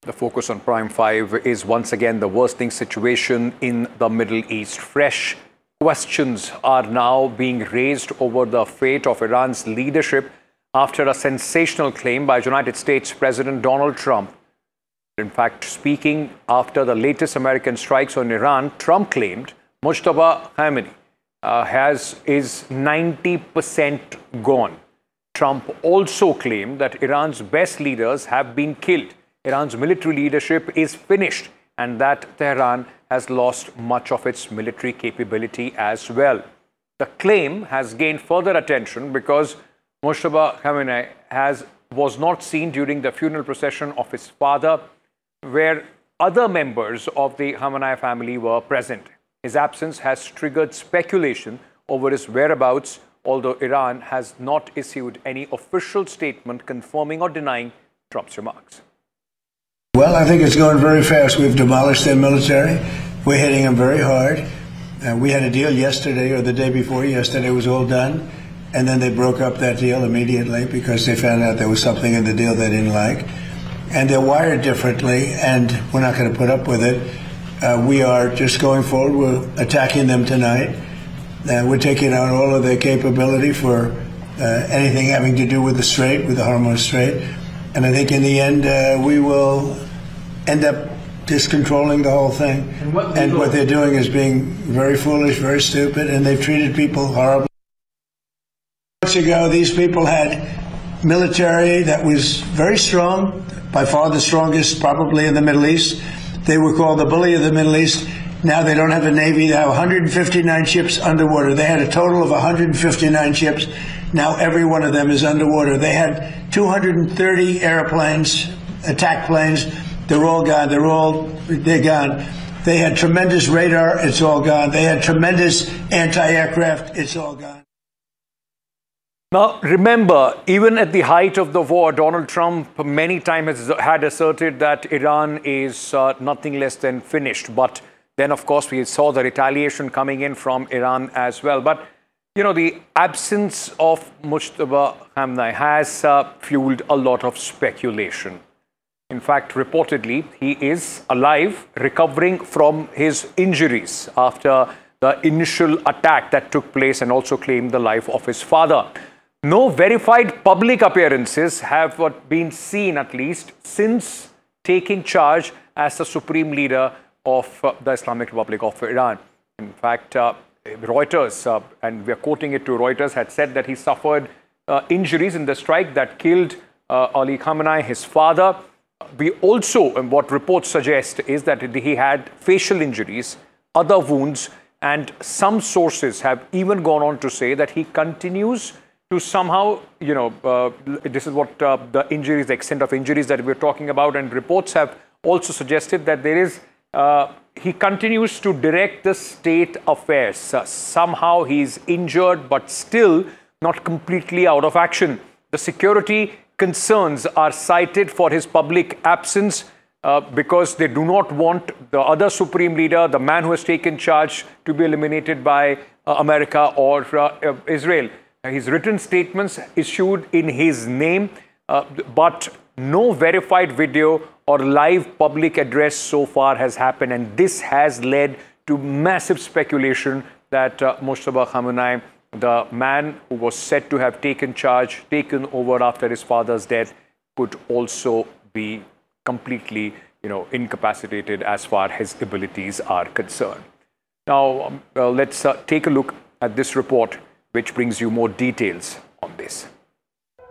The focus on Prime 5 is once again the worsening situation in the Middle East. Fresh questions are now being raised over the fate of Iran's leadership after a sensational claim by United States President Donald Trump. In fact, speaking after the latest American strikes on Iran, Trump claimed Mojtaba Khamenei is 90% gone. Trump also claimed that Iran's best leaders have been killed. Iran's military leadership is finished and that Tehran has lost much of its military capability as well. The claim has gained further attention because Mojtaba Khamenei was not seen during the funeral procession of his father, where other members of the Khamenei family were present. His absence has triggered speculation over his whereabouts, although Iran has not issued any official statement confirming or denying Trump's remarks. Well, I think it's going very fast. We've demolished their military. We're hitting them very hard. We had a deal yesterday or the day before yesterday. It was all done. And then they broke up that deal immediately because they found out there was something in the deal they didn't like. And they're wired differently, and we're not going to put up with it. We are just going forward. We're attacking them tonight. We're taking out all of their capability for anything having to do with the Strait, with the Hormuz Strait. And I think in the end, we will end up just controlling the whole thing. And what they're doing is being very foolish, very stupid, and they've treated people horribly. Months ago, these people had military that was very strong, by far the strongest probably in the Middle East. They were called the bully of the Middle East. Now they don't have a Navy. They have 159 ships underwater. They had a total of 159 ships. Now every one of them is underwater. They had 230 airplanes, attack planes. They're all gone. They're gone. They had tremendous radar. It's all gone. They had tremendous anti-aircraft. It's all gone. Now, remember, even at the height of the war, Donald Trump many times had asserted that Iran is nothing less than finished. But then, of course, we saw the retaliation coming in from Iran as well. But, you know, the absence of Mojtaba Khamenei has fueled a lot of speculation. In fact, reportedly, he is alive, recovering from his injuries after the initial attack that took place and also claimed the life of his father. No verified public appearances have been seen, at least, since taking charge as the supreme leader of the Islamic Republic of Iran. In fact, Reuters, and we are quoting it to Reuters, had said that he suffered injuries in the strike that killed Ali Khamenei, his father. We also, and what reports suggest, is that he had facial injuries, other wounds, and some sources have even gone on to say that he continues to somehow, you know, this is what the injuries, the extent of injuries that we're talking about, and reports have also suggested that there is, he continues to direct the state affairs. Somehow he's injured, but still not completely out of action. The security concerns are cited for his public absence because they do not want the other supreme leader, the man who has taken charge, to be eliminated by America or Israel. His written statements issued in his name, but no verified video or live public address so far has happened. And this has led to massive speculation that Mojtaba Khamenei, the man who was said to have taken over after his father's death, could also be completely, you know, incapacitated as far as his abilities are concerned. Now, let's take a look at this report, which brings you more details on this.